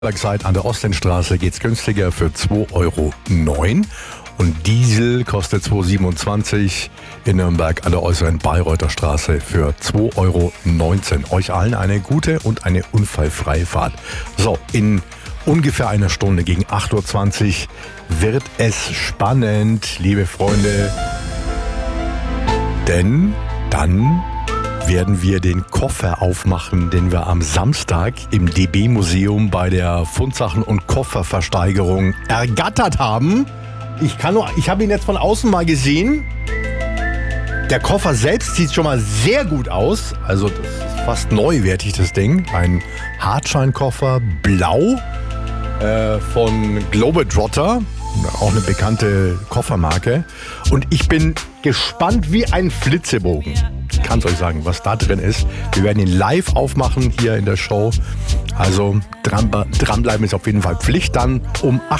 Seid an der Ostendstraße geht's günstiger für 2,09 Euro. Und Diesel kostet 2,27 in Nürnberg an der äußeren Bayreuther Straße für 2,19 Euro. Euch allen eine gute und eine unfallfreie Fahrt. So, in ungefähr einer Stunde gegen 8.20 Uhr wird es spannend, liebe Freunde. Denn dann werden wir den Koffer aufmachen, den wir am Samstag im DB-Museum bei der Fundsachen- und Kofferversteigerung ergattert haben. Ich habe ihn jetzt von außen mal gesehen. Der Koffer selbst sieht schon mal sehr gut aus. Also das ist fast neuwertig, das Ding. Ein Hartscheinkoffer, blau, von Globetrotter. Auch eine bekannte Koffermarke. Und ich bin gespannt wie ein Flitzebogen. Ich kann es euch sagen, was da drin ist. Wir werden ihn live aufmachen hier in der Show. Also dranbleiben ist auf jeden Fall Pflicht. Dann um 8